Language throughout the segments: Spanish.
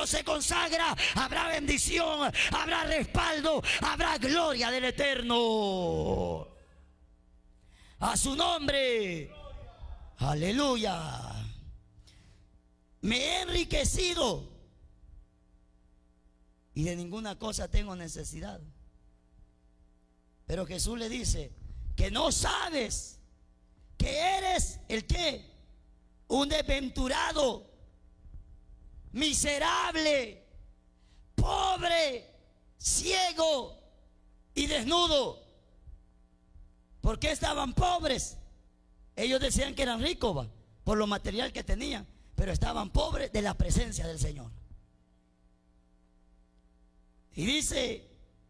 uno se consagra, habrá bendición, habrá respaldo, habrá gloria del Eterno. A su nombre. Aleluya. Me he enriquecido y de ninguna cosa tengo necesidad. Pero Jesús le dice que no sabes que eres el qué, un desventurado, miserable, pobre, ciego y desnudo. ¿Por qué estaban pobres? Ellos decían que eran ricos, por lo material que tenían, pero estaban pobres de la presencia del Señor. Y dice,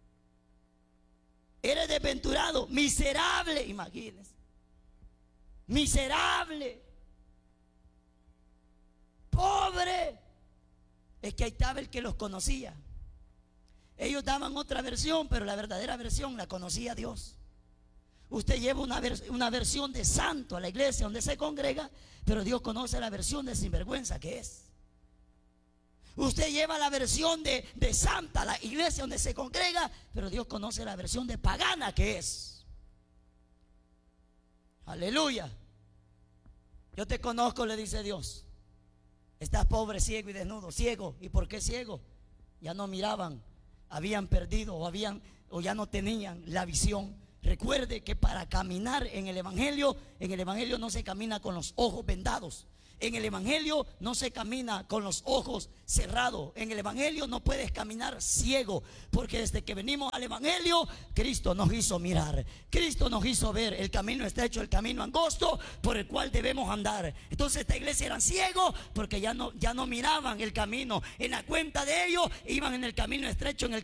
eres desventurado, miserable, imagínense, miserable, pobre. Es que ahí estaba el que los conocía. Ellos daban otra versión, pero la verdadera versión la conocía Dios. Usted lleva una versión de santo a la iglesia donde se congrega, pero Dios conoce la versión de sinvergüenza que es. Usted lleva la versión de santa a la iglesia donde se congrega, pero Dios conoce la versión de pagana que es. Aleluya. Yo te conozco, le dice Dios. Estás pobre, ciego y desnudo. Ciego. ¿Y por qué ciego? Ya no miraban, habían perdido o ya no tenían la visión. Recuerde que para caminar en el Evangelio no se camina con los ojos vendados. En el Evangelio no se camina con los ojos cerrados. En el Evangelio no puedes caminar ciego, porque desde que venimos al Evangelio, Cristo nos hizo mirar, Cristo nos hizo ver el camino estrecho, el camino angosto por el cual debemos andar. Entonces esta iglesia eran ciegos porque ya no miraban el camino. En la cuenta de ellos iban en el camino estrecho, en